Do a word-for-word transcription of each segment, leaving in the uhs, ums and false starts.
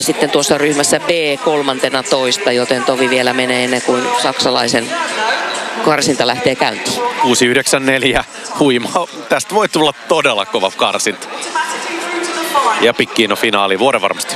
Sitten tuossa ryhmässä B kolmantena toista, joten tovi vielä menee ennen kuin saksalaisen karsinta lähtee käyntiin. kuusi yhdeksän neljä, huima. Tästä voi tulla todella kova karsinta. Ja pikkiino finaali vuoden varmasti.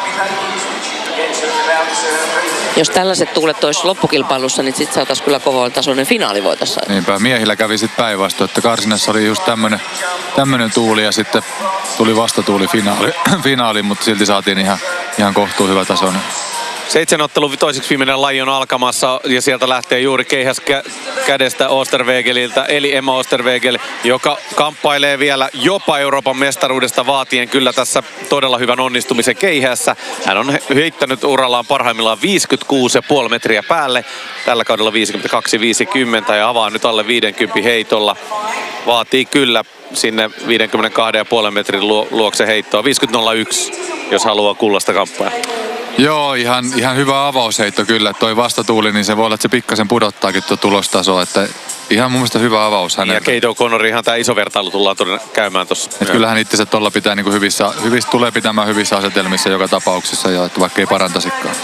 Jos tällaiset tuulet olisi loppukilpailussa, niin sitten saataisiin kyllä kovan tasoinen finaali voitaisiin. Niinpä, miehillä kävi sitten päinvastoin, että karsinnassa oli just tämmönen, tämmönen tuuli ja sitten tuli vastatuuli finaali, finaali mutta silti saatiin ihan, ihan kohtuu hyvä tasoinen. Seitsemän ottelun toiseksi viimeinen laji on alkamassa ja sieltä lähtee juuri keihäs kä- kädestä Oosterwegeliltä, eli Emma Oosterwegel, joka kamppailee vielä jopa Euroopan mestaruudesta vaatien kyllä tässä todella hyvän onnistumisen keihässä. Hän on heittänyt urallaan parhaimmillaan viisikymmentäkuusi pilkku viisi metriä päälle, tällä kaudella viisikymmentäkaksi viisikymmentä ja avaa nyt alle viisikymmentä heitolla. Vaatii kyllä sinne viisikymmentäkaksi pilkku viisi metrin luokse heittoa, viisikymmentä nolla yksi, jos haluaa kullasta kamppailla. Joo, ihan, ihan hyvä avausheitto kyllä. Toi vastatuuli, niin se voi olla, että se pikkasen pudottaakin tuo tulostasoa. Että ihan mun mielestä hyvä avaus hänelle. Ja Kate O'Connor, ihan tää iso vertailu tullaan todella käymään tossa. Kyllähän itsensä tuolla pitää niin kuin hyvissä, hyvissä, tulee pitämään hyvissä asetelmissa joka tapauksessa, ja vaikka ei parantaisikaan.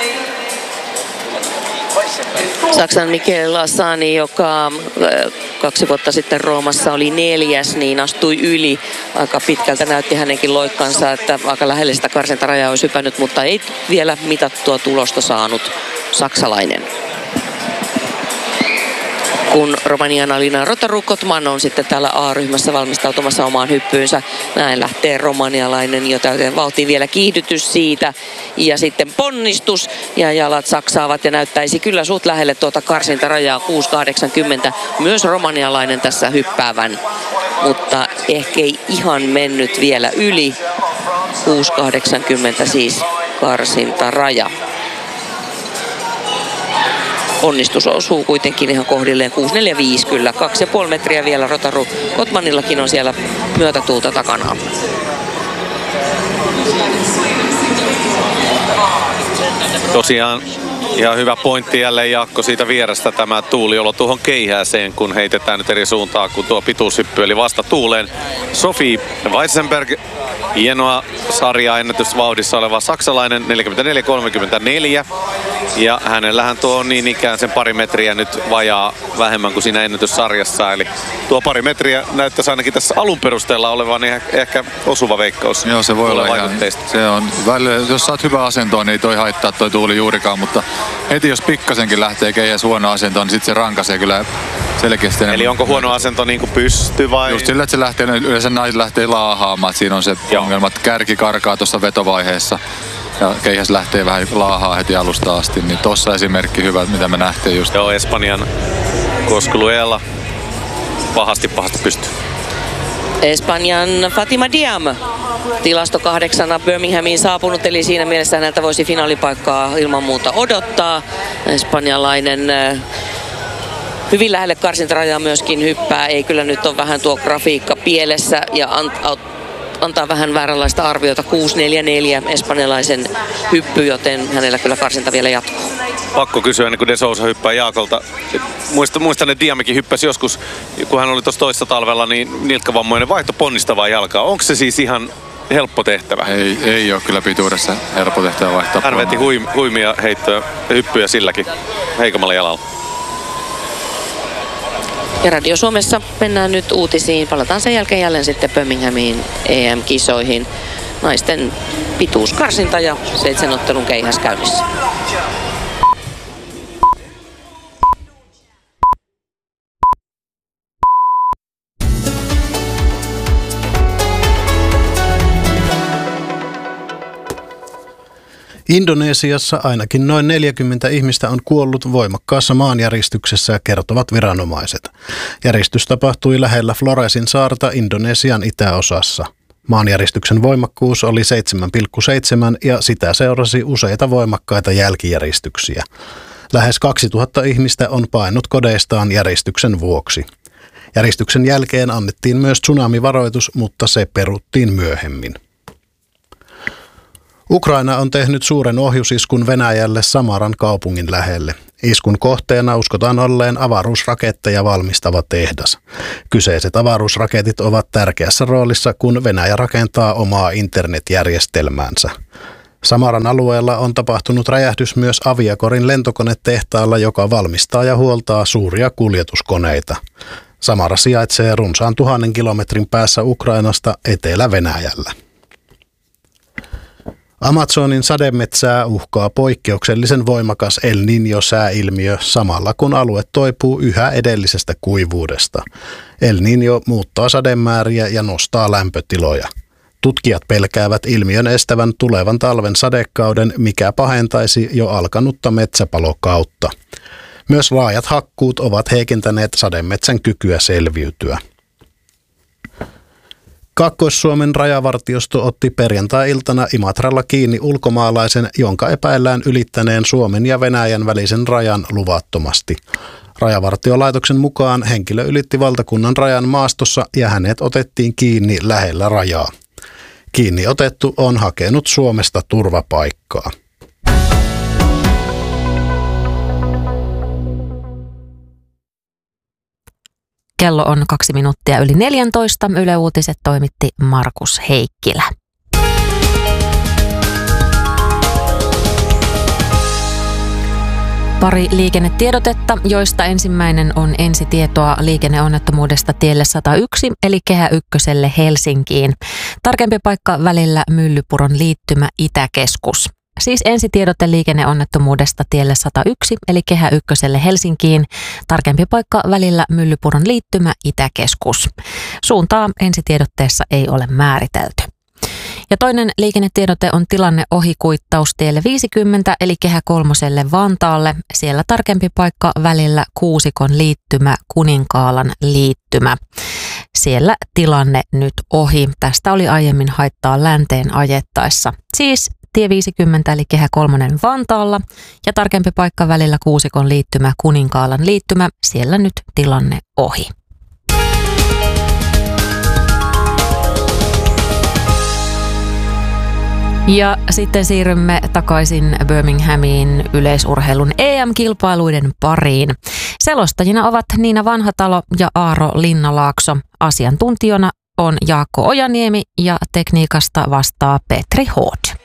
Saksan Mikel Lassani, joka kaksi vuotta sitten Roomassa oli neljäs, niin astui yli. Aika pitkältä näytti hänenkin loikkansa, että aika lähelle sitä karsintarajaa olisi hypännyt, mutta ei vielä mitattua tulosta saanut saksalainen. Kun Romanian Alina Rotaru-Kotman on sitten täällä A-ryhmässä valmistautumassa omaan hyppyynsä. Näin lähtee romanialainen, jo täyteen vauhtiin vielä kiihdytys siitä. Ja sitten ponnistus ja jalat saksaavat ja näyttäisi kyllä suht lähelle tuota karsintarajaa kuusi kahdeksankymmentä. Myös romanialainen tässä hyppäävän, mutta ehkä ei ihan mennyt vielä yli. kuusi kahdeksankymmentä siis karsintaraja. Onnistus osuu kuitenkin ihan kohdilleen kuusi neljäkymmentäviisi kyllä. kaksi pilkku viisi metriä vielä Rotaru Kotmanillakin on siellä myötätuulta takana. Tosiaan ihan hyvä pointti jälleen Jaakko siitä vierestä, tämä tuuliolo tuohon keihääseen, kun heitetään nyt eri suuntaan kuin tuo pituushyppy, eli vasta tuuleen. Sophie Weissenberg, hienoa sarjaa ennätysvauhdissa oleva saksalainen, neljäkymmentäneljä kolmekymmentäneljä. Ja hänellähän tuo on niin ikään sen pari metriä nyt vajaa vähemmän kuin siinä ennätyssarjassa. Eli tuo pari metriä näyttäisi ainakin tässä alun perusteella olevan ihan ehkä osuva veikkaus. Joo, se voi olla ihan, se on, välillä, jos saat hyvää asentoa, niin ei toi haittaa toi tuuli juurikaan, mutta heti jos pikkasenkin lähtee keihäs huono asentoon, niin sitten se rankaisee kyllä selkeästi. Eli onko huono asento niin kuin pysty vai? Just sillä, että se lähtee, yleensä naiset lähtee laahaamaan, että siinä on se Joo. ongelma, että kärki karkaa tuossa vetovaiheessa. Ja keihäs lähtee vähän laahaa heti alusta asti, niin tossa esimerkki hyvä, mitä me nähtiin just. Joo, Espanjan Cosculuela pahasti pahasti pystyy. Espanjan Fatima Diam, tilasto kahdeksana Birminghamiin saapunut, eli siinä mielessä häneltä voisi finaalipaikkaa ilman muuta odottaa. Espanjalainen hyvin lähelle karsintarajaa myöskin hyppää, ei kyllä nyt ole vähän tuo grafiikka pielessä ja antaa antaa vähän vääränlaista arviota. kuusi neljä neljä espanjalaisen hyppy, joten hänellä kyllä karsinta vielä jatkuu. Pakko kysyä ennen kuin De Sousa hyppää Jaakolta. Muistan, muistan että Diamikin hyppäsi joskus, kun hän oli tuossa toissa talvella, niin nilkkavammoinen vaihto ponnistavaa jalkaa. Onko se siis ihan helppo tehtävä? Ei, ei ole kyllä pituudessa helppo tehtävä vaihtaa. Hän veti huim, huimia heittoja, hyppyjä silläkin heikommalla jalalla. Ja Radio Suomessa mennään nyt uutisiin. Palataan sen jälkeen jälleen sitten Birminghamiin E M-kisoihin. Naisten pituuskarsinta ja seitsemän ottelun keihäs käynnissä. Indonesiassa ainakin noin neljäkymmentä ihmistä on kuollut voimakkaassa maanjäristyksessä, kertovat viranomaiset. Järistys tapahtui lähellä Floresin saarta Indonesian itäosassa. Maanjäristyksen voimakkuus oli seitsemän pilkku seitsemän ja sitä seurasi useita voimakkaita jälkijäristyksiä. Lähes kaksituhatta ihmistä on paennut kodeistaan järistyksen vuoksi. Järistyksen jälkeen annettiin myös tsunamivaroitus, mutta se peruttiin myöhemmin. Ukraina on tehnyt suuren ohjusiskun Venäjälle Samaran kaupungin lähelle. Iskun kohteena uskotaan olleen avaruusraketteja valmistava tehdas. Kyseiset avaruusraketit ovat tärkeässä roolissa, kun Venäjä rakentaa omaa internetjärjestelmäänsä. Samaran alueella on tapahtunut räjähdys myös Aviakorin lentokonetehtaalla, joka valmistaa ja huoltaa suuria kuljetuskoneita. Samara sijaitsee runsaan tuhannen kilometrin päässä Ukrainasta Etelä-Venäjällä. Amazonin sademetsää uhkaa poikkeuksellisen voimakas El Niño-sääilmiö samalla kun alue toipuu yhä edellisestä kuivuudesta. El Niño muuttaa sademääriä ja nostaa lämpötiloja. Tutkijat pelkäävät ilmiön estävän tulevan talven sadekauden, mikä pahentaisi jo alkanutta metsäpalokautta. Myös laajat hakkuut ovat heikentäneet sademetsän kykyä selviytyä. Kaakkois-Suomen rajavartiosto otti perjantai-iltana Imatralla kiinni ulkomaalaisen, jonka epäillään ylittäneen Suomen ja Venäjän välisen rajan luvattomasti. Rajavartiolaitoksen mukaan henkilö ylitti valtakunnan rajan maastossa ja hänet otettiin kiinni lähellä rajaa. Kiinni otettu on hakenut Suomesta turvapaikkaa. Kello on kaksi minuuttia yli neljäntoista. Yle Uutiset toimitti Markus Heikkilä. Pari liikennetiedotetta, joista ensimmäinen on ensitietoa liikenneonnettomuudesta tielle sata yksi, eli Kehä ykköselle Helsinkiin. Tarkempi paikka välillä Myllypuron liittymä Itäkeskus. Siis ensitiedote liikenneonnettomuudesta tielle sata yksi, eli Kehä ykköselle Helsinkiin. Tarkempi paikka välillä Myllypuron liittymä Itäkeskus. Suuntaa ensitiedotteessa ei ole määritelty. Ja toinen liikennetiedote on tilanne ohikuittaus tielle viisikymmentä, eli Kehä kolmoselle Vantaalle. Siellä tarkempi paikka välillä Kuusikon liittymä Kuninkaalan liittymä. Siellä tilanne nyt ohi. Tästä oli aiemmin haittaa länteen ajettaessa. Siis tie viisikymmentä eli Kehä kolmonen Vantaalla ja tarkempi paikka välillä Kuusikon liittymä Kuninkaalan liittymä. Siellä nyt tilanne ohi. Ja sitten siirrymme takaisin Birminghamiin yleisurheilun E M-kilpailuiden pariin. Selostajina ovat Niina Vanhatalo ja Aaro Linnalaakso. Asiantuntijana on Jaakko Ojaniemi ja tekniikasta vastaa Petri Hood.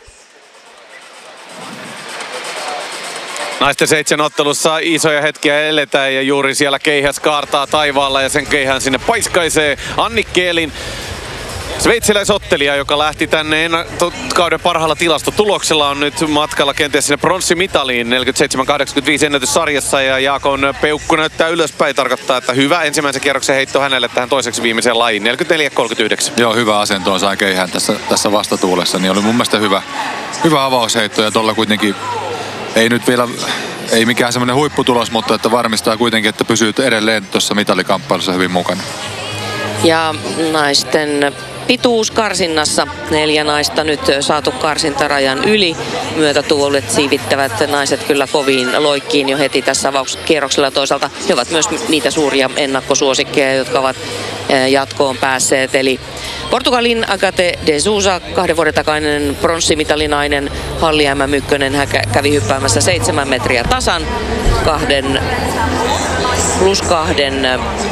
Naisten seitsemän ottelussa isoja hetkiä eletään ja juuri siellä keihäs kaartaa taivaalla ja sen keihään sinne paiskaisee Annikki Elin. Sveitsiläisottelija, joka lähti tänne kauden parhaalla tilastotuloksella, on nyt matkalla kenties sinne pronssimitaliin neljäkymmentäseitsemän kahdeksankymmentäviisi ennätyssarjassa ja Jaakon peukku näyttää ylöspäin. Tarkoittaa, että hyvä ensimmäisen kierroksen heitto hänelle tähän toiseksi viimeiseen lajiin. neljäkymmentäneljä kolmekymmentäyhdeksän. Joo, hyvä asento on sai keihään tässä, tässä vastatuulessa. Niin oli mun mielestä hyvä, hyvä avausheitto ja tuolla kuitenkin ei nyt vielä, ei mikään semmoinen huipputulos, mutta että varmistaa kuitenkin, että pysyy edelleen tuossa mitalikamppailussa hyvin mukana. Ja naisten pituuskarsinnassa neljä naista nyt saatu karsintarajan yli. Myötätuulet siivittävät naiset kyllä koviin loikkiin jo heti tässä avauskierroksella. Toisaalta he ovat myös niitä suuria ennakkosuosikkeja, jotka ovat jatkoon päässeet. Eli Portugalin Agate de Sousa, kahden vuoden takainen pronssimitalinainen, Halli M. Mykkönen, hän kävi hyppäämässä seitsemän metriä tasan, kahden plus kahden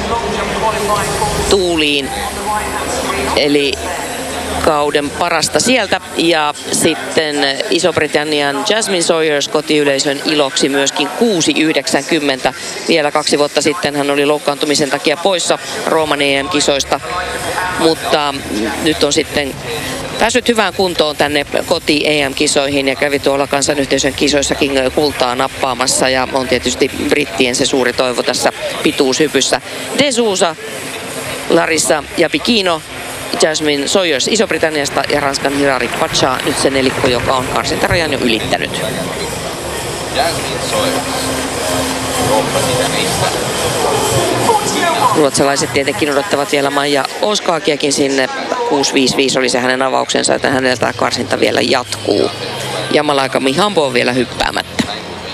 tuuliin. Eli kauden parasta sieltä. Ja sitten Iso-Britannian Jasmine Sawyers kotiyleisön iloksi myöskin kuusi yhdeksänkymmentä. Vielä kaksi vuotta sitten hän oli loukkaantumisen takia poissa Rooman E M-kisoista. Mutta nyt on sitten päässyt hyvään kuntoon tänne koti-E M-kisoihin ja kävi tuolla kansanyhteisön kisoissakin kultaa nappaamassa. Ja on tietysti brittien se suuri toivo tässä pituushypyssä. De Sousa, Larissa ja Pikino, Jasmine Sawyers Iso-Britanniasta ja Ranskan Hilary Pacha, nyt se nelikko, joka on karsintarajan jo ylittänyt. Ruotsalaiset tietenkin odottavat vielä Maija Oskaakiakin sinne. kuusi viisi viisi oli se hänen avauksensa, että hänellä tämä karsinta vielä jatkuu. Ja Malaika Mihambo on vielä hyppäämättä.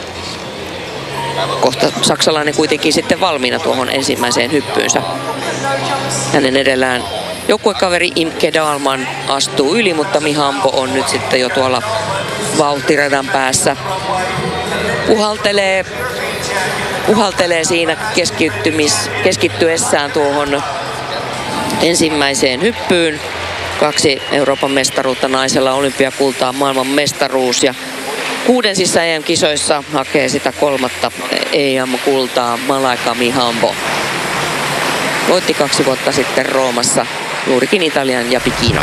Kohta saksalainen kuitenkin sitten valmiina tuohon ensimmäiseen hyppyynsä. Hänen edellään joukkuekaveri Imke Dahlman astuu yli, mutta Mihambo on nyt sitten jo tuolla vauhtiradan päässä. Puhaltelee, puhaltelee siinä keskittymis, keskittyessään tuohon ensimmäiseen hyppyyn. Kaksi Euroopan mestaruutta naisella, olympiakultaa, maailman mestaruus ja kuudensissa E M-kisoissa hakee sitä kolmatta E M-kultaa Malaika Mihambo. Voitti kaksi vuotta sitten Roomassa juurikin Italian ja Pikinon.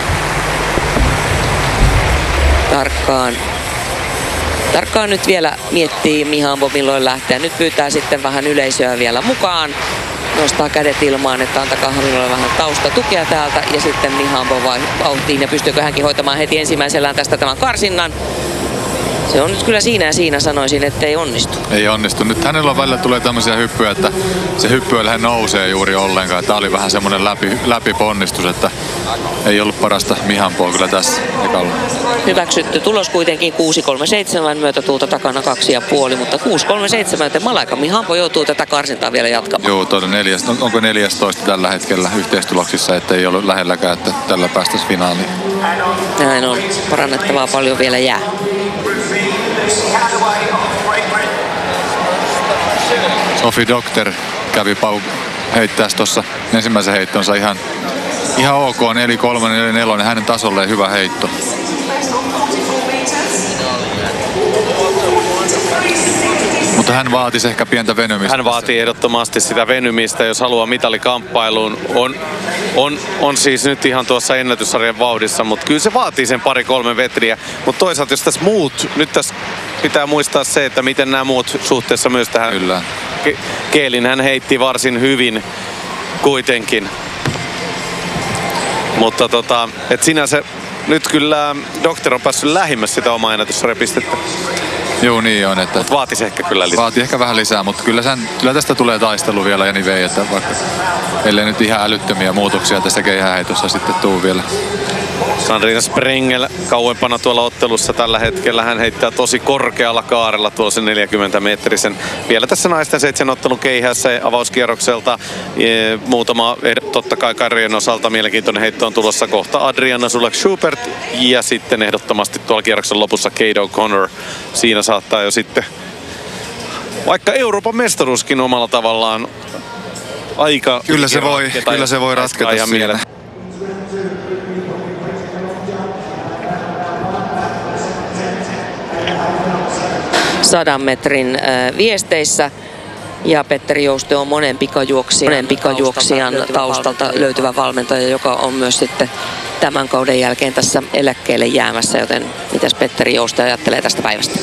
Tarkkaan, tarkkaan nyt vielä miettii Mihambo milloin lähtee. Nyt pyytää sitten vähän yleisöä vielä mukaan. Nostaa kädet ilmaan, että antakaa minulle vähän taustatukea täältä. Ja sitten Mihambo vauhtiin ja pystyykö hänkin hoitamaan heti ensimmäisellään tästä tämän karsinnan. Se on nyt kyllä siinä ja siinä sanoisin, että ei onnistu. Ei onnistu. Nyt hänellä on välillä tulee tämmöisiä hyppyjä, että se hyppyöllä nousee juuri ollenkaan. Tämä oli vähän semmoinen läpi, läpiponnistus, että ei ollut parasta Mihamboa kyllä tässä ekalla. Hyväksytty tulos kuitenkin kuusi kolme seitsemän, myötätuulta takana kaksi ja puoli, mutta kuusi kolme seitsemän, joten Malaika Mihambo joutuu tätä karsintaa vielä jatkamaan. Joo, tuolla neljäs, onko neljästoista tällä hetkellä yhteistuloksissa, että ei ollut lähelläkään, että tällä päästäisiin finaaliin. Näin on. Parannettavaa paljon vielä jää. Sophie Doctor kävi pau heittäessä tuossa ensimmäisen heittonsa ihan, ihan ok, neljä kolme neljä neljä, hänen tasolleen hyvä heitto. Mutta hän vaatisi ehkä pientä venymistä. Hän vaatii ehdottomasti sitä venymistä, jos haluaa mitalikamppailuun. On, on, on siis nyt ihan tuossa ennätyssarjan vauhdissa, mutta kyllä se vaatii sen pari-kolme metriä. Mutta toisaalta jos tässä muut, nyt tässä pitää muistaa se, että miten nämä muut suhteessa myös tähän Kyllä. Ke- Keelin hän heitti varsin hyvin kuitenkin. Mutta tota, et sinänsä nyt kyllä Doctor on päässyt lähimmäs sitä omaa ennätyssarjapistettä. Joo, niin on. Että Mutta vaatisi ehkä kyllä lisää. Vaatii ehkä vähän lisää, mutta kyllä, sen, kyllä tästä tulee taistelu vielä anyway, että vaikka ellei nyt ihan älyttömiä muutoksia tässä keihäheitossa sitten tuu vielä. Sandrina Sprengel kauempana tuolla ottelussa tällä hetkellä. Hän heittää tosi korkealla kaarella tuolla sen neljäkymmentä metrisen. Vielä tässä naisten seitsemän ottelun keihässä avauskierrokselta. Muutama, totta kai karrien osalta mielenkiintoinen heitto on tulossa kohta. Adriana Sulak-Schubert ja sitten ehdottomasti tuolla kierroksen lopussa Kate O'Connor. Siinä saattaa jo sitten, vaikka Euroopan mestaruuskin omalla tavallaan aika... Kyllä se voi, kyllä se voi ratketa siinä. Sadan metrin äh, viesteissä. Ja Petteri Jouste on monen pikajuoksijan, monen pikajuoksijan taustalta löytyvä valmentaja, joka on myös sitten tämän kauden jälkeen tässä eläkkeelle jäämässä. Joten mitäs Petteri Jouste ajattelee tästä päivästä?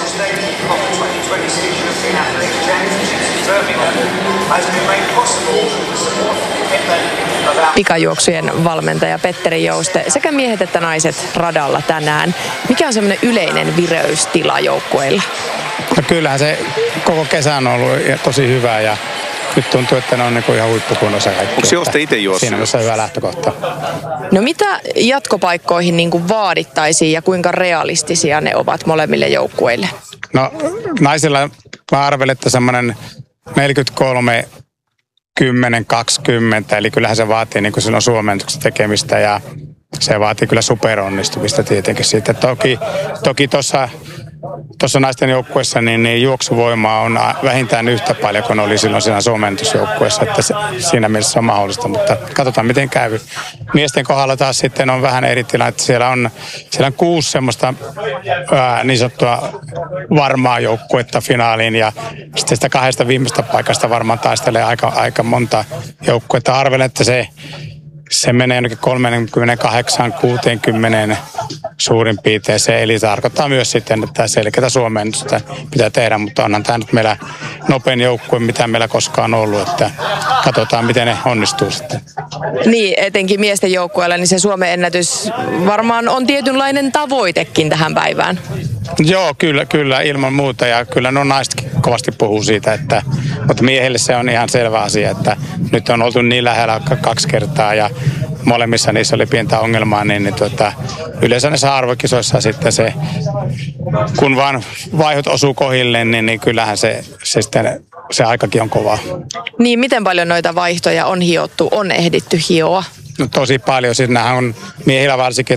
Pikajuoksujen valmentaja Petteri Jouste. Sekä miehet että naiset radalla tänään. Mikä on semmoinen yleinen vireystila joukkueilla? No kyllähän se koko kesä on ollut tosi hyvä ja nyt tuntuu, että ne on niin ihan huippukunnossa kaikki. Onko Jouste itse juossut? Siinä mielessä hyvä lähtökohta. No mitä jatkopaikkoihin niin kuin vaadittaisiin ja kuinka realistisia ne ovat molemmille joukkueille? No naisilla mä arvelin, että semmoinen neljäkymmentäkolme kymmenen kaksikymmentä, eli kyllähän se vaatii niin kuin silloin suomennuksen tekemistä ja se vaatii kyllä superonnistumista tietenkin siitä. Toki toki tuossa Tuossa naisten joukkueessa niin, niin juoksuvoimaa on vähintään yhtä paljon kuin oli silloin siinä suomentusjoukkueessa, että se, siinä mielessä on mahdollista, mutta katsotaan miten käy. Miesten kohdalla taas sitten on vähän eri tilanne, että siellä on, siellä on kuusi semmoista ää, niin sanottua varmaa joukkuetta finaaliin ja sitten sitä kahdesta viimeistä paikasta varmaan taistelee aika, aika monta joukkuetta. Arvelen, että se Se menee jonnekin kolmekymmentäkahdeksan kuusikymmentä suurin piirteeseen, eli tarkoittaa myös sitten, että selkeätä suomennusta pitää tehdä, mutta onhan tämä nyt meillä nopein joukkue, mitä meillä koskaan on ollut, että katsotaan, miten ne onnistuu sitten. Niin, etenkin miesten joukkueella, niin se Suomen ennätys varmaan on tietynlainen tavoitekin tähän päivään. Joo, kyllä, kyllä, ilman muuta, ja kyllä no naisetkin kovasti puhuu siitä, että, mutta miehille se on ihan selvä asia, että nyt on oltu niin lähellä kaksi kertaa, ja molemmissa niissä oli pientä ongelmaa, niin, niin tuota, yleensä näissä arvokisoissa sitten se, kun vaan vaihot osuu kohille, niin, niin kyllähän se, se, sitten, se aikakin on kovaa. Niin, miten paljon noita vaihtoja on hiottu, on ehditty hioa? No tosi paljon, siis nämähän on miehillä varsinkin, että on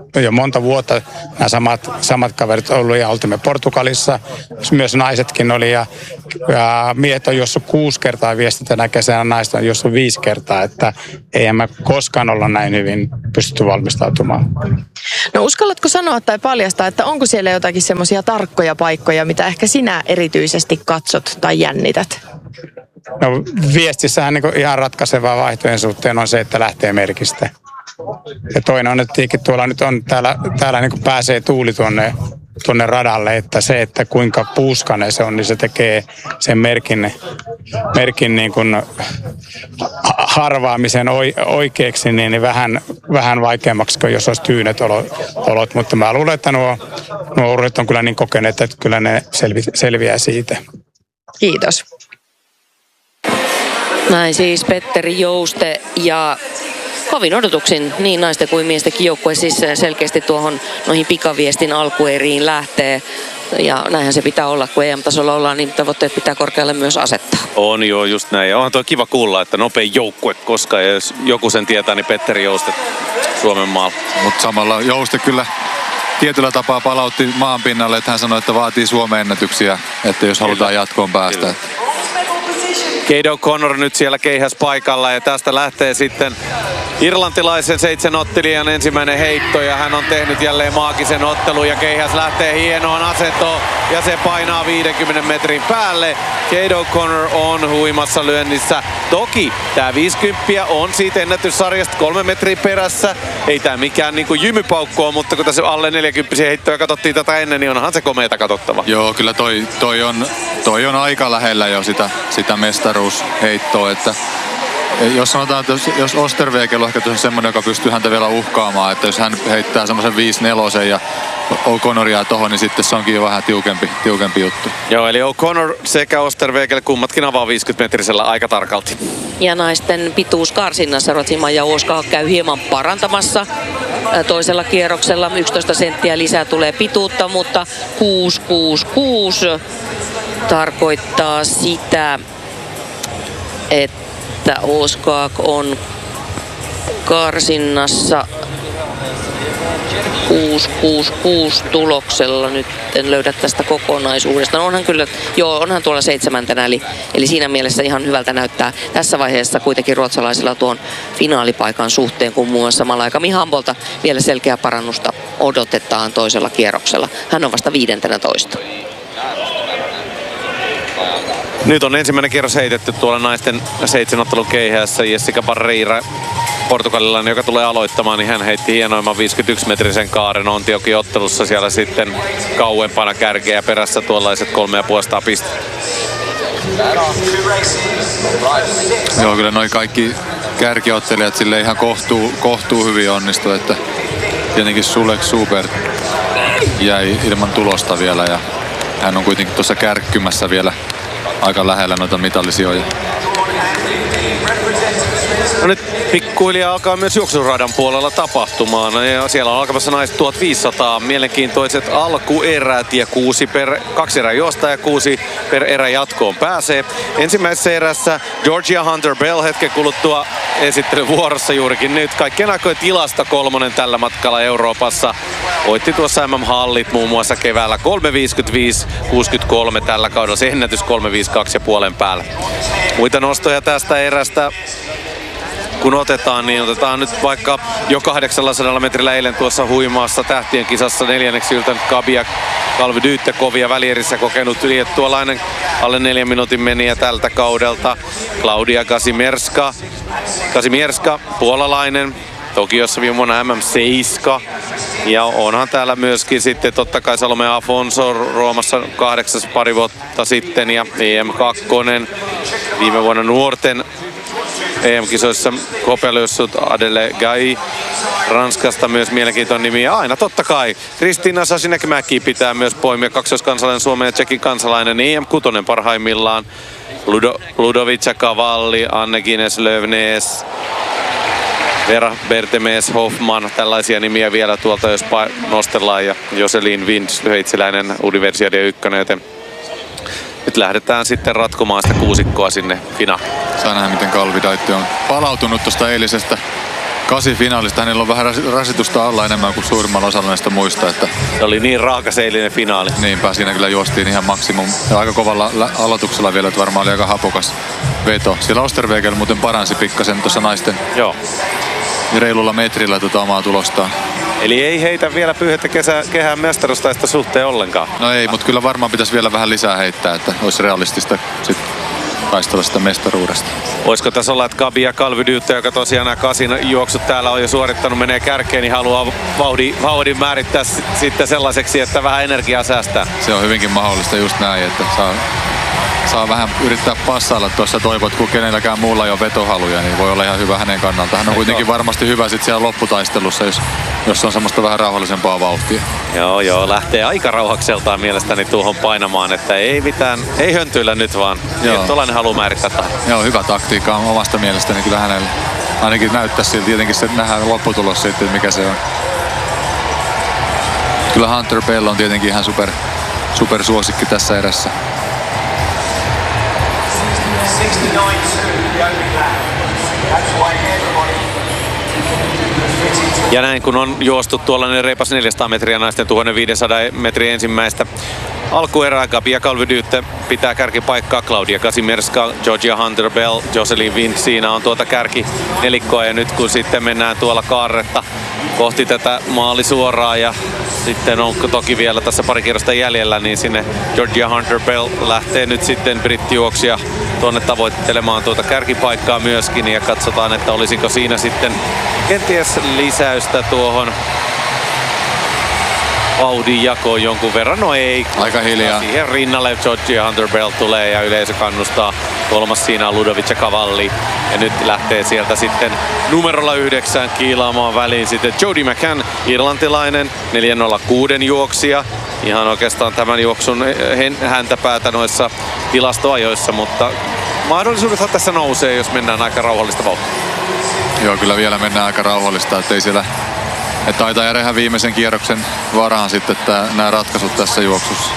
jo monta vuotta nämä samat, samat kaverit ollut ja oltimme Portugalissa. Myös naisetkin oli ja, ja miehet on juossut kuusi kertaa viesti tänä kesänä, naiset on juossut viisi kertaa, että ei mä koskaan olla näin hyvin pystytty valmistautumaan. No uskallatko sanoa tai paljastaa, että onko siellä jotakin semmoisia tarkkoja paikkoja, mitä ehkä sinä erityisesti katsot tai jännität? No viestissähän niin ihan ratkaiseva vaihtojen suhteen on se, että lähtee merkistä. Ja toinen on, että tuolla nyt on, täällä, täällä niin pääsee tuuli tuonne, tuonne radalle, että se, että kuinka puuskainen se on, niin se tekee sen merkin, merkin niin kuin harvaamisen oikeaksi niin vähän, vähän vaikeammaksi kuin jos olisi tyynet olot. Mutta mä luulen, että nuo, nuo urheilijat on kyllä niin kokeneet, että kyllä ne selvi, selviää siitä. Kiitos. Näin siis Petteri Jouste ja kovin odotuksin niin naisten kuin miestenkin joukkue siis selkeästi tuohon noihin pikaviestin alkueriin lähtee. Ja näinhän se pitää olla, kun E M-tasolla ollaan, niin tavoitteet pitää korkealle myös asettaa. On joo, just näin. Ja onhan tuo kiva kuulla, että nopein joukkue koska ja jos joku sen tietää, niin Petteri Jouste Suomen maalla. Mutta samalla Jouste kyllä tietyllä tapaa palautti maan pinnalle, että hän sanoi, että vaatii Suomen ennätyksiä, että jos halutaan jatkoon päästä. Kade O'Connor nyt siellä keihäs paikalla ja tästä lähtee sitten irlantilaisen seitsemänottelijan ensimmäinen heitto ja hän on tehnyt jälleen maagisen ottelun ja keihäs lähtee hienoon asentoon ja se painaa viidenkymmenen metrin päälle. Kade O'Connor on huimassa lyönnissä. Toki tää viisikymmentä on siitä ennätyssarjasta kolme metriä perässä. Ei tää mikään niinku jymypaukku on, mutta kun tässä alle neljäkymmentä heittoja katsottiin tätä ennen, niin onhan se komeeta katsottava. Joo, kyllä toi, toi, on, toi on aika lähellä jo sitä, sitä mestaruusheittoa, että jos sanotaan, että jos, jos Osterwegel on ehkä semmoinen, joka pystyy häntä vielä uhkaamaan, että jos hän heittää semmoisen viisi neljä ja O'Connoria tohon, niin sitten se onkin jo vähän tiukempi, tiukempi juttu. Joo, eli O'Connor sekä Osterwegel kummatkin avaa viisikymmentä metrisellä aika tarkalti. Ja naisten pituuskarsinnassa Ruotsin Maija Ouska käy hieman parantamassa. Toisella kierroksella yksitoista senttiä lisää tulee pituutta, mutta kuusi kuusi kuusi tarkoittaa sitä, että että Ouskak on karsinnassa kuusi kuusi kuusi tuloksella. Nyt en löydä tästä kokonaisuudesta. No onhan kyllä, joo, onhan tuolla seitsemäntenä, eli, eli siinä mielessä ihan hyvältä näyttää tässä vaiheessa kuitenkin ruotsalaisilla tuon finaalipaikan suhteen, kun muun muassa Malaika Mihambolta vielä selkeää parannusta odotetaan toisella kierroksella. Hän on vasta viidentenätoista. Nyt on ensimmäinen kierros heitetty tuolla naisten seitsemänottelun keihässä. Jessica Barreira, portugalilainen, joka tulee aloittamaan, niin hän heitti hienoimman viisikymmentäyksi metrisen kaaren Antiokin ottelussa siellä sitten kauempana kärkeä ja perässä tuollaiset kolme ja puolesta pistettä. Joo, kyllä noi kaikki kärkiottelijat sille ihan kohtuu, kohtuu hyvin onnistu, että tietenkin Sulek Super jäi ilman tulosta vielä ja hän on kuitenkin tuossa kärkkymässä vielä aika lähellä noita mitallisijoja. No nyt pikkuhiljaa alkaa myös juoksuradan puolella tapahtumaan. Ja siellä on alkamassa naiset tuhatviisisataa. Mielenkiintoiset alkuerät ja kuusi per, kaksi erää juosta ja kuusi per erä jatkoon pääsee. Ensimmäisessä erässä Georgia Hunter Bell hetken kuluttua esittelyvuorossa juurikin nyt. Kaikkien aikojen tilasta kolmonen tällä matkalla Euroopassa. Voitti tuossa M M-hallit muun muassa keväällä kolme viisikymmentäviisi kuusikymmentäkolme tällä kaudella. Se ennätys kolme viisikymmentäkaksi ja puolen päällä. Muita nostoja tästä erästä. Kun otetaan, niin otetaan nyt vaikka jo kahdeksansadaa metrillä eilen tuossa huimaassa tähtien kisassa neljänneksi yltänyt Kabia Kalvi kovia välierissä kokenut liettualainen alle neljän minuutin meniä tältä kaudelta. Klaudia Kazimierska, Kazimierska puolalainen, Tokiossa viime vuonna M M seitsemän. Ja onhan täällä myöskin sitten totta kai Salome Afonso Roomassa kahdeksas pari vuotta sitten ja E M kaksi viime vuonna nuorten E M-kisoissa kopelössut Adele Gai Ranskasta myös mielenkiintoinen nimi. Ja aina totta kai Kristiina Sasinek-Mäki pitää myös poimia, kaksoiskansalainen Suomen ja Tsekin kansalainen E M kuusi parhaimmillaan. Ludo, Ludovica Cavalli, Anne Gines Lövnes, Vera Bertemes, Hoffman, tällaisia nimiä vielä tuolta jos nostellaan. Ja Joselin Wind, sveitsiläinen Universiade ykkönen, joten nyt lähdetään sitten ratkomaan sitä kuusikkoa sinne finaaliin. Saa nähdä, miten Kalvi Daitte on palautunut tuosta eilisestä Kasi finaalista hänellä on vähän rasitusta alla enemmän kuin suurimmalla osalla näistä muista. Että se oli niin raakaseilinen finaali. Niinpä, siinä kyllä juostiin ihan maksimum. Ja aika kovalla aloituksella vielä, että varmaan oli aika hapokas veto. Siellä Osterwegel muuten paransi pikkasen tuossa naisten Joo. reilulla metrillä tuota omaa tulostaan. Eli ei heitä vielä pyyhettä kesä, kehään mestaruustaista suhteen ollenkaan. No ei, mutta kyllä varmaan pitäisi vielä vähän lisää heittää, että olisi realistista sitten taistella sitä mestaruudesta. Voisiko tässä olla, että Gabi ja Calvi-Dytte, joka tosiaan nämä kasin juoksut täällä on jo suorittanut, menee kärkeen, niin haluaa vauhdin, vauhdin määrittää s- sitten sellaiseksi, että vähän energiaa säästää? Se on hyvinkin mahdollista just näin, että saa, saa vähän yrittää passailla tuossa toivot, kun kenelläkään muulla ei ole vetohaluja, niin voi olla ihan hyvä hänen kannalta. Hän on kuitenkin varmasti hyvä sitten siellä lopputaistelussa, jos, jos on semmoista vähän rauhallisempaa vauhtia. Joo, joo, lähtee aika rauhakseltaan mielestäni tuohon painamaan, että ei mitään, ei höntyillä nyt vaan. Tuollainen halu määrittää tähän. Joo, hyvä taktiikka on omasta mielestäni kyllä hänellä. Ainakin näyttää siltä, tietenkin se nähdään lopputulos sitten, mikä se on. Kyllä Hunter Bell on tietenkin ihan super, super suosikki tässä erässä. Ja näin kun on juostu tuollainen reipas neljäsataa metriä naisten tuhatviisisataa metriä ensimmäistä alkuerää, Gabi ja Calvi-Dytte pitää kärkipaikkaa, Claudia Kazimierska, Georgia Hunter Bell, Jocelyn Wind, siinä on tuota kärki nelikkoa ja nyt kun sitten mennään tuolla kaarretta kohti tätä maalisuoraa ja sitten on toki vielä tässä pari kierrosta jäljellä, niin sinne Georgia Hunter Bell lähtee nyt sitten brittijuoksia tuonne tavoittelemaan tuota kärkipaikkaa myöskin ja katsotaan, että olisiko siinä sitten kenties lisäystä tuohon vauhdin jakoon jonkun verran. No ei. Aika hiljaa. Siihen rinnalle Georgia Hunter Bell tulee ja yleisö kannustaa. Kolmas siinä on Ludovic Cavalli. Ja nyt lähtee sieltä sitten numerolla yhdeksän kiilaamaan väliin sitten Jody McCann, irlantilainen, neljä nolla kuusi juoksija. Ihan oikeastaan tämän juoksun häntä päätä noissa tilastoajoissa, mutta mahdollisuudethan tässä nousee, jos mennään aika rauhallista vauhtia. Joo, kyllä vielä mennään aika rauhallista, ettei siellä että taitaa jäädä ihan viimeisen kierroksen varaan sitten tää, nämä ratkaisut tässä juoksussa.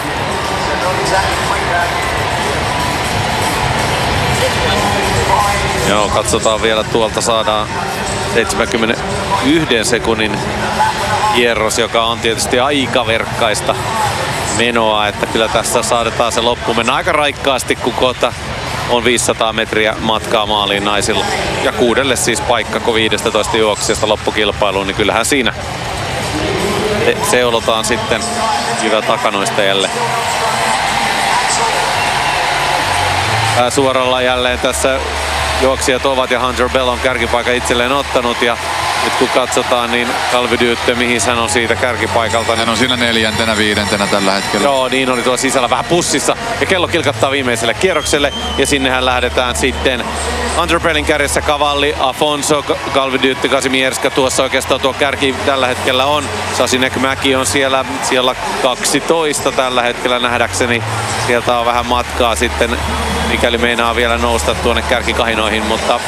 Joo, katsotaan vielä tuolta saadaan seitsemänkymmentäyksi sekunnin kierros, joka on tietysti aika verkkaista menoa, että kyllä tässä saadaan se loppu mennä aika raikkaasti, kun kohta on viisisataa metriä matkaa maaliin naisilla. Ja kuudelle siis paikka viisitoista juoksijasta loppukilpailuun, niin kyllähän siinä seulotaan sitten hyvä takanoista jälleen. Suoralla jälleen tässä juoksijat ovat ja Hunter Bell on kärkipaikan itselleen ottanut ja nyt kun katsotaan, niin Calvi-Dytte, mihin hän on siitä kärkipaikalta. Hän on siinä neljäntenä, viidentenä tällä hetkellä. Joo, niin oli tuolla sisällä vähän pussissa. Ja kello kilkattaa viimeiselle kierrokselle. Ja sinnehän lähdetään sitten Hunter Bellin kärjessä Cavalli, Afonso, Calvi-Dytte, Kazimierska. Tuossa oikeastaan tuo kärki tällä hetkellä on. Sasinek-Mäki on siellä, siellä kaksitoista tällä hetkellä nähdäkseni. Sieltä on vähän matkaa sitten, mikäli meinaa vielä nousta tuonne kärkikahinoihin, mutta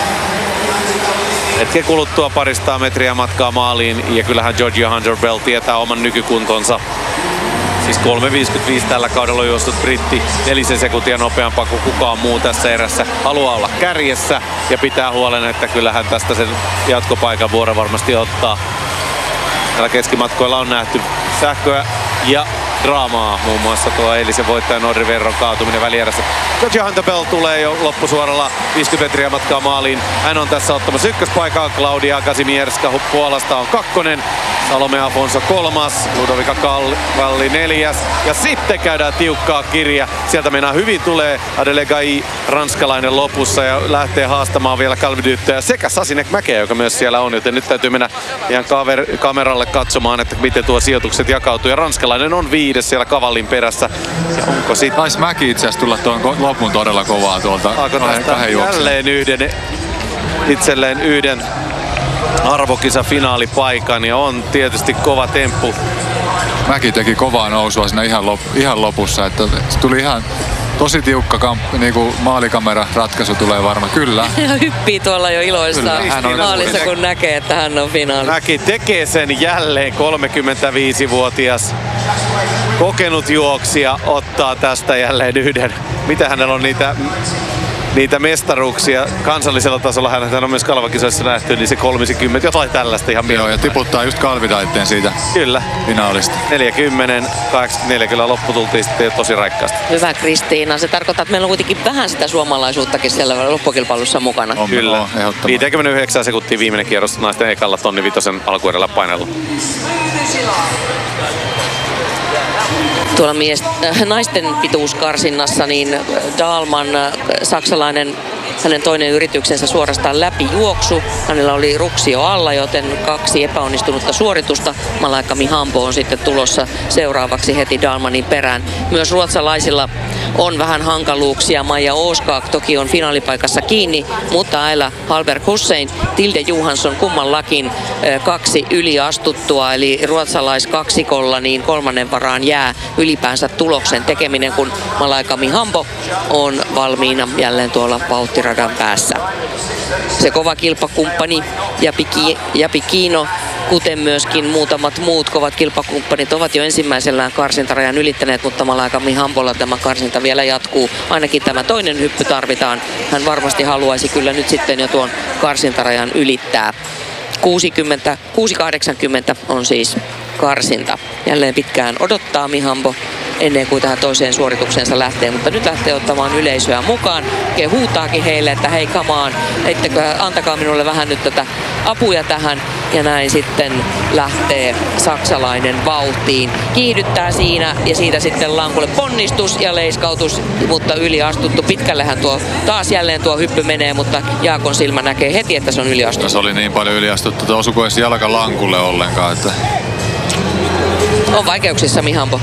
hetken kuluttua paristaa metriä matkaa maaliin ja kyllähän Georgia Hunter Bell tietää oman nykykuntonsa. Siis kolme viisikymmentäviisi tällä kaudella on juossut britti, nelisen sekuntia nopeampaa kuin kukaan muu tässä erässä. Haluaa olla kärjessä ja pitää huolen, että kyllähän tästä sen jatkopaikan vuoro varmasti ottaa. Täällä keskimatkoilla on nähty sähköä ja draamaa, muun muassa tuo eilisen voittajan Norri Verron kaatuminen välierässä. Georgia Hunter Bell tulee jo loppusuoralla viisikymmentä metriä matkaa maaliin. Hän on tässä ottamassa ykköspaikaa. Claudia Kazimierska Puolasta on kakkonen. Salome Afonso kolmas. Ludovica Cavalli neljäs. Ja sitten käydään tiukkaa kirja. Sieltä mennään hyvin tulee Adele Gai, ranskalainen lopussa ja lähtee haastamaan vielä Calvi-Dytteä sekä Sasinek-Mäkeä, joka myös siellä on. Joten nyt täytyy mennä ihan kaver- kameralle katsomaan, että miten tuo sijoitukset jakautuu. Ja ranskalainen on viides siellä Cavallin perässä. Ja onko sitten... Taisi Mäki itse asiassa tulla tuon lopun todella kovaa tuolta kahden, kahden jälleen yhden, itselleen yhden arvokisa finaalipaikan ja on tietysti kova temppu. Mäki teki kovaa nousua siinä ihan, lop, ihan lopussa, että se tuli ihan tosi tiukka kamp, niinku maalikamera ratkaisu tulee varmaan. Kyllä. Ja hyppii tuolla jo iloissaan maalissa, kun näkee, että hän on finaali. Mäki tekee sen jälleen, kolmekymmentäviisivuotias kokenut juoksija ottaa tästä jälleen yhden. Mitä hänellä on niitä niitä mestaruuksia kansallisella tasolla, hän on myös kalvakisoissa nähty, niin se kolmekymmentä, jotain tällaista ihan Joo, ja tiputtaa just kalvitaitteen siitä Kyllä. finaalista. neljäkymmentä, kahdeksankymmentäneljä kyllä loppu tultiin sitten tosi raikkaasti. Hyvä Kristiina. Se tarkoittaa, että meillä on kuitenkin vähän sitä suomalaisuuttakin siellä loppukilpailussa mukana. On, Kyllä. On, ehdottomasti. viisikymmentäyhdeksän sekuntia viimeinen kierros naisten ekalla tonni vitosen alkuerällä painella. Tuolla mies, äh, naisten pituuskarsinnassa niin Dahlman, äh, saksalainen, hänen toinen yrityksensä suorastaan läpijuoksu. Hänellä oli ruksio alla, joten kaksi epäonnistunutta suoritusta. Malaika Mihambo on sitten tulossa seuraavaksi heti Dahlmanin perään. Myös ruotsalaisilla on vähän hankaluuksia. Maija Åskak toki on finaalipaikassa kiinni, mutta Ayla Hallberg Hussein, Tilde Johansson kummallakin äh, kaksi yliastuttua. Eli ruotsalaiskaksikolla niin kolmannen varaan jää ylipäänsä tuloksen tekeminen, kun Malaika Mihambo on valmiina jälleen tuolla vauhtiradan päässä. Se kova kilpakumppani Japi, Japi Kiino, kuten myöskin muutamat muut kovat kilpakumppanit, ovat jo ensimmäisellään karsintarajan ylittäneet, mutta Malaika Mihambolla tämä karsinta vielä jatkuu. Ainakin tämä toinen hyppy tarvitaan. Hän varmasti haluaisi kyllä nyt sitten jo tuon karsintarajan ylittää. kuusikymmentä, kuusi kahdeksankymmentä on siis karsinta. Jälleen pitkään odottaa Mihambo ennen kuin tähän toiseen suoritukseensa lähtee, mutta nyt lähtee ottamaan yleisöä mukaan. Ja huutaakin heille, että hei kamaan, antakaa minulle vähän nyt tätä apuja tähän. Ja näin sitten lähtee saksalainen vauhtiin. Kiihdyttää siinä ja siitä sitten lankulle ponnistus ja leiskautus, mutta yliastuttu. Pitkällehän tuo taas jälleen tuo hyppy menee, mutta Jaakon silmä näkee heti, että se on yliastuttu. Se oli niin paljon yliastuttu, että osuiko edes jalka lankulle ollenkaan. Että... On vaikeuksissa Mihambo.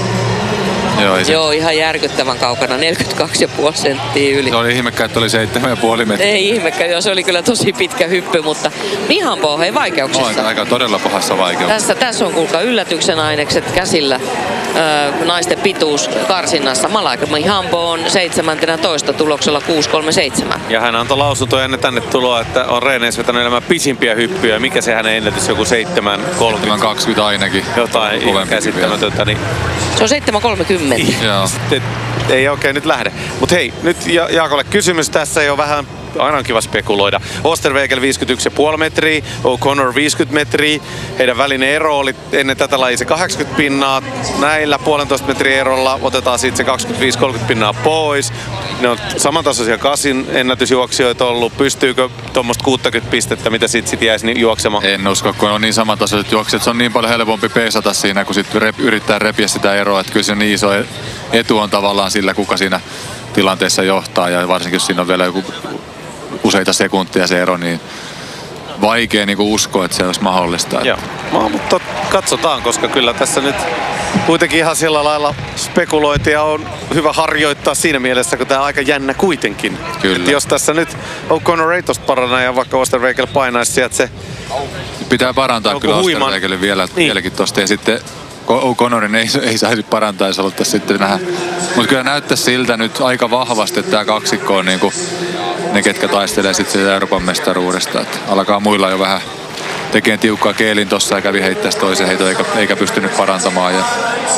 Joo, se... Joo, ihan järkyttävän kaukana, neljäkymmentäkaksi pilkku viisi senttiä yli. Se oli ihmekkä, että oli seitsemän pilkku viisi metriä. Ei ihmekkä, joo, se oli kyllä tosi pitkä hyppy, mutta Mihambo on hei vaikeuksissa. No, aika todella pahassa vaikeuksissa. Tässä, tässä on kuulkaa yllätyksen ainekset käsillä ö, naisten pituus karsinnassa. Malaika Mihambo on seitsemäntoista tuloksella kuusi kolme seitsemän. Ja hän antoi lausuntoja ennen tänne tuloa, että on reeneissä vetänyt elämän pisimpiä hyppyjä. Mikä se hänen ennätys, joku seitsemän kolmekymmentä kaksikymmentä ainakin. Jotain käsittämätöntä. Niin... Se on seitsemän kolmekymmentä. Joo. Sitten ei oikein nyt lähde. Mutta hei, nyt ja- Jaakolle kysymys tässä jo vähän. Aina on kiva spekuloida. Osterwegel viisikymmentäyksi pilkku viisi metriä, O'Connor viisikymmentä metriä. Heidän välinen ero oli ennen tätä lajia se kahdeksankymmentä pinnaa. Näillä puolentoista metrin erolla otetaan siitä se kaksikymmentäviisi kolmekymmentä pinnaa pois. Ne on samantasoisia kasin ennätysjuoksijoita ollut. Pystyykö tuommoista kuusikymmentä pistettä, mitä siitä sit jäisi juoksemaan? En usko, kun on niin samantasoiset juoksijat. Se on niin paljon helpompi peesata siinä, kun sitten rep- yrittää repiä sitä eroa. Että kyllä se niin iso etu on tavallaan sillä, kuka siinä tilanteessa johtaa. Ja varsinkin, jos siinä on vielä joku useita sekuntia se ero, niin vaikea niin uskoa, että se olisi mahdollista. Joo, no, mutta katsotaan, koska kyllä tässä nyt kuitenkin ihan sillä lailla spekulointia on hyvä harjoittaa siinä mielessä, kun tämä on aika jännä kuitenkin. Kyllä. Että jos tässä nyt O'Connor ei tosta parana ja vaikka Osterwegel painaisi sieltä se... Pitää parantaa Onko kyllä huiman... Osterwegelin vielä, niin. vieläkin tosta ja sitten O'Connorin ei, ei saisi parantaa, jos haluttaisiin sitten nähdä. Mutta kyllä näyttää siltä nyt aika vahvasti, että tämä kaksikko on niinku ne, ketkä taistelee sitten siitä Euroopan mestaruudesta. Et alkaa muilla jo vähän tekemään tiukkaa keelin tossa ja kävi heittäisi toisen heiton eikä, eikä pystynyt parantamaan. Ja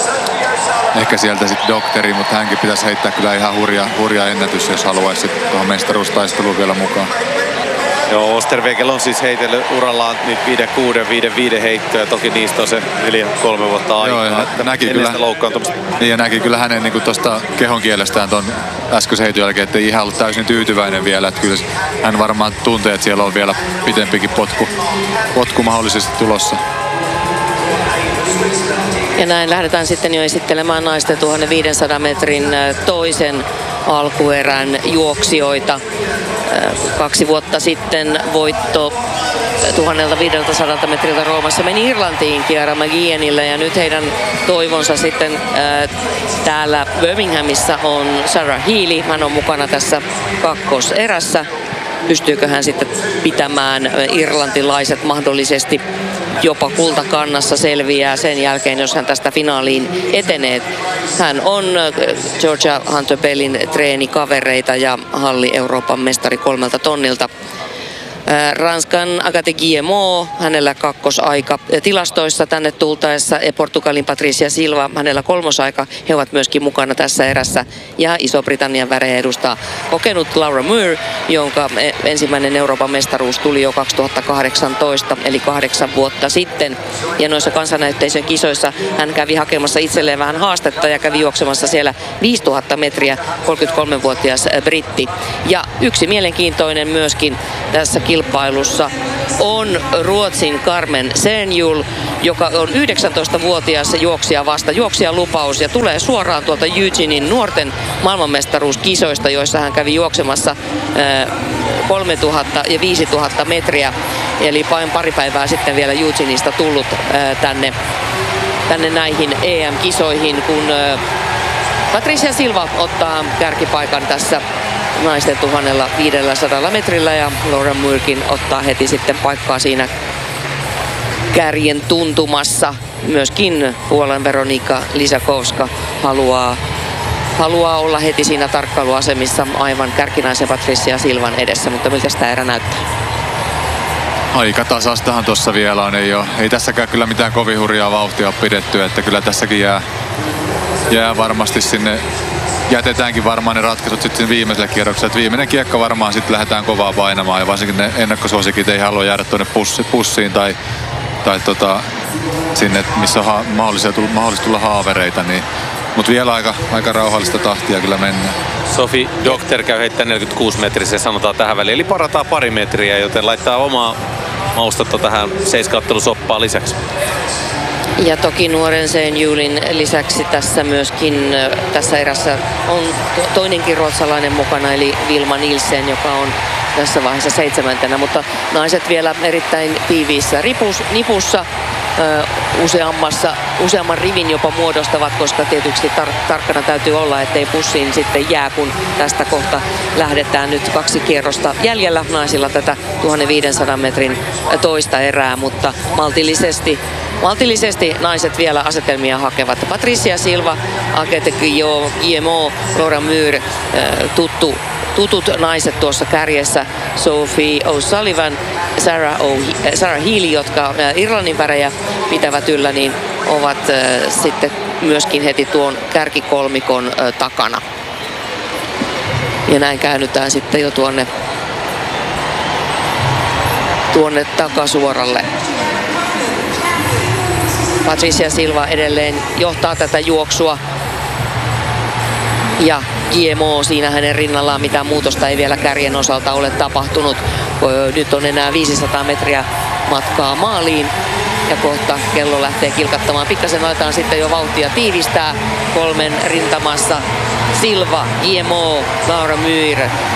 ehkä sieltä sitten doktori, mutta hänkin pitäisi heittää kyllä ihan hurja, hurja ennätys, jos haluaisi tuohon mestaruustaisteluun vielä mukaan. Joo, Osterwegel on siis heitellyt urallaan niitä viiden kuuden, viiden viiden heittoja. Toki niistä on se neljä kolme vuotta aikaa. Joo, ja näki kyllä, niin ja näki kyllä hänen niin tuosta kehon kielestään ton äskeisen heiton jälkeen, että ei ihan ollut täysin tyytyväinen vielä. Että kyllä hän varmaan tuntee, että siellä on vielä pitempikin potku, potku mahdollisesti tulossa. Ja näin lähdetään sitten jo esittelemään naisten tuhatviisisataa metrin toisen alkuerän juoksijoita. Kaksi vuotta sitten voitto tuhatviisisataa metriltä Roomassa meni Irlantiin Chiara Maguienille ja nyt heidän toivonsa sitten ää, täällä Birminghamissa on Sarah Healy. Hän on mukana tässä kakkoserässä. Pystyykö hän sitten pitämään irlantilaiset mahdollisesti jopa kultakannassa, selviää sen jälkeen, jos hän tästä finaaliin etenee. Hän on Georgia Hunter Bellin treenikavereita ja halli Euroopan mestari kolmelta tonnilta. Ranskan Agathe Guillemot, hänellä kakkosaika tilastoissa tänne tultaessa, ja Portugalin Patricia Silva, hänellä kolmosaika. He ovat myöskin mukana tässä erässä. Ja Iso-Britannian värejä edustaa kokenut Laura Muir, jonka ensimmäinen Euroopan mestaruus tuli jo kaksituhattakahdeksantoista, eli kahdeksan vuotta sitten. Ja noissa kansannäytteisön kisoissa hän kävi hakemassa itselleen vähän haastetta ja kävi juoksemassa siellä viisituhatta metriä, kolmekymmentäkolmevuotias britti. Ja yksi mielenkiintoinen myöskin tässä kilpailussa on Ruotsin Carmen Senjul, joka on yhdeksäntoistavuotias juoksija vasta, juoksijan lupaus, ja tulee suoraan tuolta Eugenein nuorten maailmanmestaruuskisoista, joissa hän kävi juoksemassa kolmetuhatta ja viisituhatta metriä, eli vain pari päivää sitten vielä Eugeneista tullut tänne, tänne näihin E M-kisoihin, kun Patricia Silva ottaa kärkipaikan tässä naisten tuhannella viidelläsadalla metrillä, ja Laura Muirkin ottaa heti sitten paikkaa siinä kärjen tuntumassa. Myöskin Puolan Weronika Lisakowska haluaa, haluaa olla heti siinä tarkkailuasemissa aivan kärkinaisen Patricia Silvan edessä, mutta miltä sitä erä näyttää? Aika tasastahan tuossa vielä on. Ei, ole, ei tässäkään kyllä mitään kovin hurjaa vauhtia ole pidetty, että kyllä tässäkin jää, jää varmasti sinne. Jätetäänkin varmaan ne ratkaisut sitten viimeiselle kierrokselle. Et viimeinen kiekka varmaan sitten lähdetään kovaa painamaan, ja varsinkin ne ennakkosuosikit ei halua jäädä tuonne pussi, pussiin tai, tai tota, sinne, missä on ha- mahdollista, tulla, mahdollista tulla haavereita. Niin. Mutta vielä aika, aika rauhallista tahtia kyllä mennään. Sofi Dokter käy heittämään neljäkymmentäkuusi metriä, sanotaan tähän väliin. Eli parataan pari metriä, joten laittaa omaa maustetta tähän seiskauttelusoppaan lisäksi. Ja toki nuoren Senjulin lisäksi tässä myöskin tässä erässä on toinenkin ruotsalainen mukana, eli Vilma Nielsen, joka on tässä vaiheessa seitsemäntenä, mutta naiset vielä erittäin tiiviissä ripus, nipussa. Ö, useammassa, useamman rivin jopa muodostavat, koska tietysti tar- tarkkana täytyy olla, ettei pussiin sitten jää, kun tästä kohta lähdetään nyt kaksi kierrosta jäljellä naisilla tätä tuhatviisisataa metrin toista erää, mutta maltillisesti Maltillisesti naiset vielä asetelmia hakevat. Patricia Silva, Agathe Guillemot, Laura Muir, tuttu, tutut naiset tuossa kärjessä, Sophie O'Sullivan, Sarah, o- Sarah Healy, jotka Irlannin värejä pitävät yllä, niin ovat sitten myöskin heti tuon kärkikolmikon takana. Ja näin käännytään sitten jo tuonne, tuonne takasuoralle. Patricia Silva edelleen johtaa tätä juoksua. Ja Guillemot siinä hänen rinnallaan, mitään muutosta ei vielä kärjen osalta ole tapahtunut. Nyt on enää viisisataa metriä matkaa maaliin. Ja kohta kello lähtee kilkattamaan. Pikkasen aletaan sitten jo vauhtia tiivistää kolmen rintamassa. Silva, Guillemot, Laura Muir.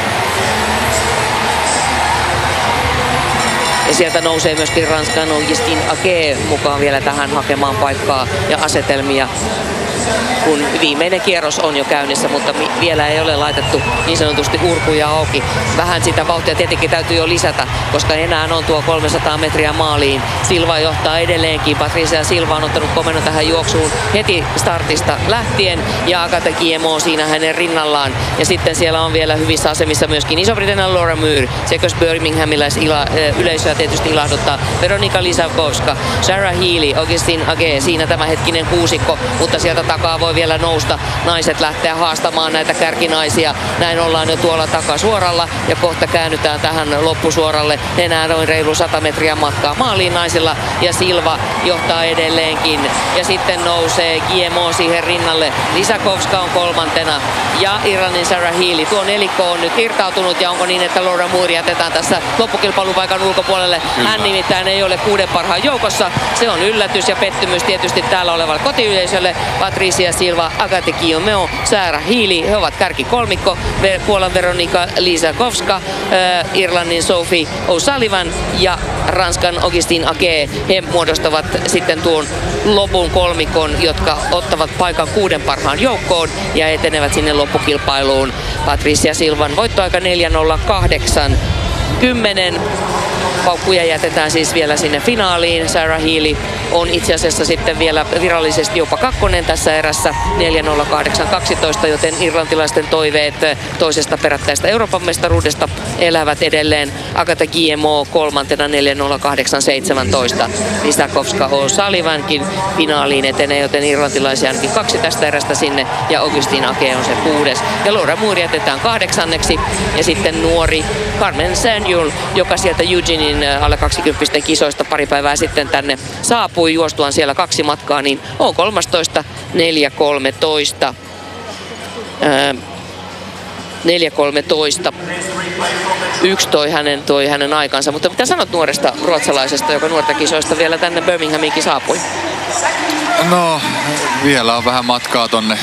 Ja sieltä nousee myöskin Ranskan Augustin Ake mukaan vielä tähän hakemaan paikkaa ja asetelmia, kun viimeinen kierros on jo käynnissä, mutta vielä ei ole laitettu niin sanotusti urkuja auki. Vähän sitä vauhtia tietenkin täytyy jo lisätä, koska enää on tuo kolmesataa metriä maaliin. Silva johtaa edelleenkin. Patricia Silva on ottanut komennon tähän juoksuun heti startista lähtien, ja Agathe Guillemot siinä hänen rinnallaan. Ja sitten siellä on vielä hyvissä asemissa myöskin Iso-Britannian Laura Muir, sekös Birminghamilaisyleisöä tietysti ilahduttaa. Weronika Lisakowska, Sarah Healy, Augustin Age, siinä tämä hetkinen kuusikko, mutta sieltä takaa voi vielä nousta. Naiset lähtee haastamaan näitä kärkinaisia. Näin ollaan jo tuolla takasuoralla ja kohta käännytään tähän loppusuoralle. Enää noin reilu sata metriä matkaa maaliin naisilla, ja Silva johtaa edelleenkin. Ja sitten nousee Guillemot siihen rinnalle. Lisakowska on kolmantena ja Irlannin Sarah Healy. Tuo nelikko on nyt irtautunut, ja onko niin, että Laura Muir jätetään tässä loppukilpailupaikan ulkopuolelle? Kyllä. Hän nimittäin ei ole kuuden parhaan joukossa. Se on yllätys ja pettymys tietysti täällä olevalle kotiyleisölle. Patricia Silva, Agathe Guillemot, Sarah Healy, he ovat kärkikolmikko. Puolan Weronika Lisakowska, äh, Irlannin Sophie O'Sullivan ja Ranskan Augustin Ake. He muodostavat sitten tuon lopun kolmikon, jotka ottavat paikan kuuden parhaan joukkoon ja etenevät sinne loppukilpailuun. Patricia Silvan voittoaika neljä nolla kahdeksan kymmenen. paukkuja jätetään siis vielä sinne finaaliin. Sarah Healy on itse asiassa sitten vielä virallisesti jopa kakkonen tässä erässä neljä nolla kahdeksan kaksitoista, joten irlantilaisten toiveet toisesta perättäistä Euroopan mestaruudesta elävät edelleen. Agatha Guillemot kolmantena neljä nolla kahdeksan seitsemäntoista. Lisakovska O'Sullivankin finaaliin etenee, joten irlantilaisia ainakin kaksi tästä erästä sinne ja Augustine Ake on se kuudes. Ja Laura Moore jätetään kahdeksanneksi ja sitten nuori Carmen Samuel, joka sieltä Eugenein alle kaksikymppisten kisoista pari päivää sitten tänne saapui juostuaan siellä kaksi matkaa, niin on kolmastoista neljä kolmetoista. neljä kolmetoista. Yksi toi hänen, toi hänen aikansa. Mutta mitä sanot nuoresta ruotsalaisesta, joka nuorta kisoista vielä tänne Birminghamiinkin saapui? No, vielä on vähän matkaa tonne